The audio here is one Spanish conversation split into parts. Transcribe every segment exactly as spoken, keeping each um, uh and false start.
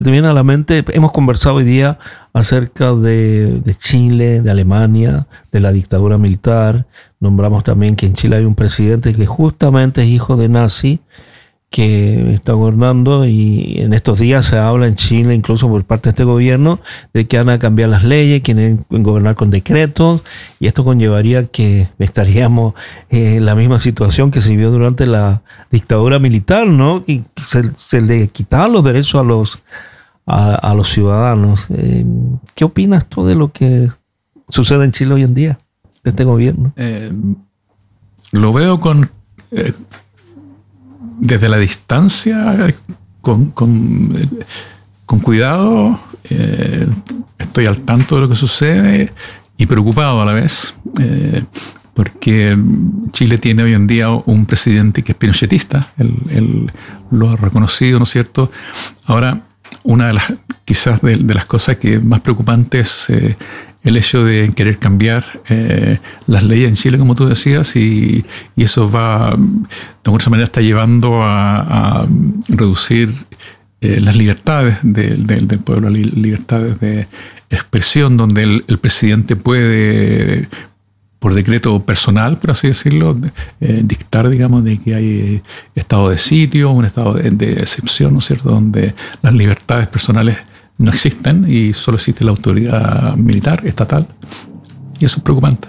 te viene a la mente? Hemos conversado hoy día acerca de, de Chile, de Alemania, de la dictadura militar. Nombramos también que en Chile hay un presidente que justamente es hijo de nazi, que está gobernando, y en estos días se habla en Chile, incluso por parte de este gobierno, de que van a cambiar las leyes, quieren gobernar con decretos, y esto conllevaría que estaríamos en la misma situación que se vivió durante la dictadura militar, ¿no? Y se, se le quitaban los derechos a los, a, a los ciudadanos. Eh, ¿Qué opinas tú de lo que sucede en Chile hoy en día, de este gobierno? Eh, lo veo con... Eh, desde la distancia, con, con, con cuidado, eh, estoy al tanto de lo que sucede y preocupado a la vez, eh, porque Chile tiene hoy en día un presidente que es pinochetista, él, él lo ha reconocido, ¿no es cierto? Ahora, una de las, quizás de, de las cosas que más preocupantes es eh, el hecho de querer cambiar eh, las leyes en Chile, como tú decías, y, y eso va, de alguna manera está llevando a, a reducir eh, las libertades de, de, del pueblo, las libertades de expresión, donde el, el presidente puede, por decreto personal, por así decirlo, eh, dictar, digamos, de que hay estado de sitio, un estado de, de excepción, ¿no es cierto?, donde las libertades personales no existen y solo existe la autoridad militar, estatal, y eso es preocupante.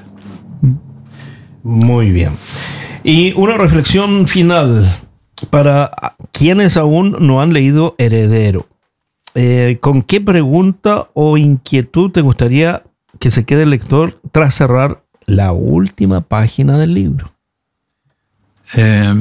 Muy bien. Y una reflexión final para quienes aún no han leído Heredero. Eh, ¿Con qué pregunta o inquietud te gustaría que se quede el lector tras cerrar la última página del libro? Eh,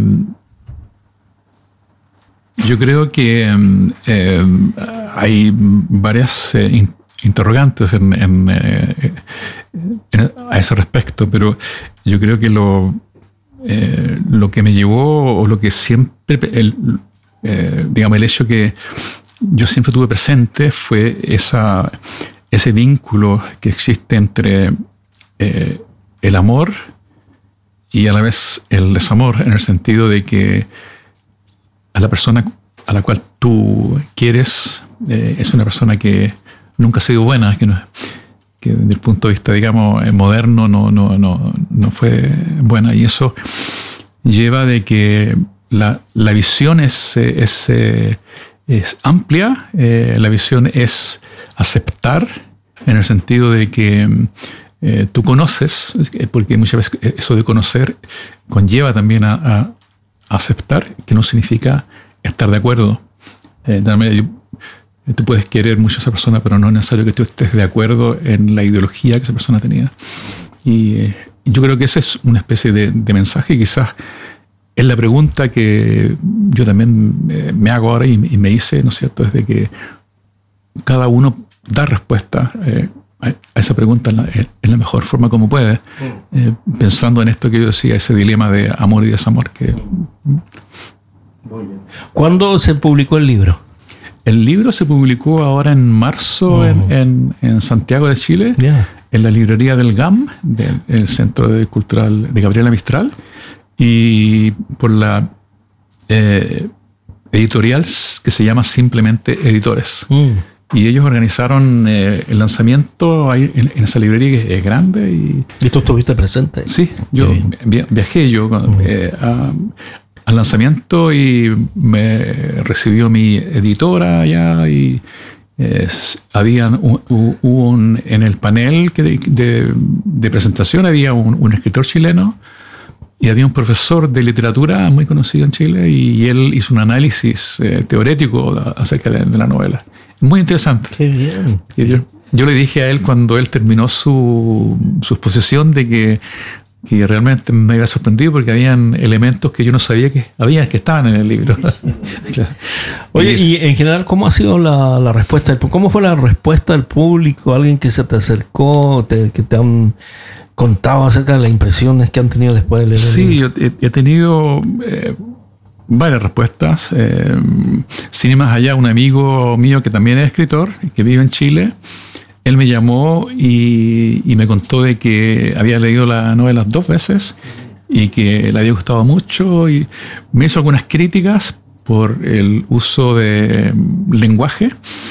yo creo que eh, hay varias eh, in, interrogantes en, en, eh, en, a ese respecto, pero yo creo que lo, eh, lo que me llevó, o lo que siempre, el, eh, digamos, el hecho que yo siempre tuve presente fue esa, ese vínculo que existe entre eh, el amor y a la vez el desamor, en el sentido de que a la persona a la cual tú quieres eh, es una persona que nunca ha sido buena, que, no, que desde el punto de vista, digamos, moderno no, no, no, no fue buena, y eso lleva de que la, la visión es, es, es amplia, eh, la visión es aceptar, en el sentido de que eh, tú conoces, porque muchas veces eso de conocer conlleva también a, a aceptar, que no significa estar de acuerdo. Eh, también, tú puedes querer mucho a esa persona, pero no es necesario que tú estés de acuerdo en la ideología que esa persona tenía. Y eh, yo creo que esa es una especie de, de mensaje, quizás es la pregunta que yo también eh, me hago ahora y, y me hice, ¿no es cierto?, es de que cada uno da respuesta eh, a esa pregunta en la, en la mejor forma como puede, eh, pensando en esto que yo decía, ese dilema de amor y desamor. Que, Muy bien. ¿Cuándo se publicó el libro? El libro se publicó ahora en marzo oh. en, en, en Santiago de Chile, yeah. en la librería del G A M, del Centro Cultural de Gabriela Mistral, y por la eh, editorial que se llama simplemente Editores. Mm. Y ellos organizaron eh, el lanzamiento ahí en, en esa librería que es grande. ¿Y, ¿Y tú estuviste presente? Sí, yo vi, viajé yo uh-huh. eh, a, al lanzamiento y me recibió mi editora allá, y eh, habían un, un, un, en el panel que de, de, de presentación había un, un escritor chileno y había un profesor de literatura muy conocido en Chile, y él hizo un análisis eh, teorético acerca de, de la novela. Muy interesante. Qué bien. Y yo, yo le dije a él cuando él terminó su, su exposición de que, que realmente me había sorprendido porque habían elementos que yo no sabía que había, que estaban en el libro. Claro. Oye, y, y en general, ¿cómo ha sido la, la respuesta? ¿Cómo fue la respuesta del público? ¿Alguien que se te acercó, te, que te han contado acerca de las impresiones que han tenido después de leer el sí, libro? Sí, yo he, he tenido... Eh, varias respuestas. Eh, sin ir más allá, un amigo mío que también es escritor, que vive en Chile, él me llamó y, y me contó de que había leído la novela dos veces y que le había gustado mucho, y me hizo algunas críticas, por el uso de lenguaje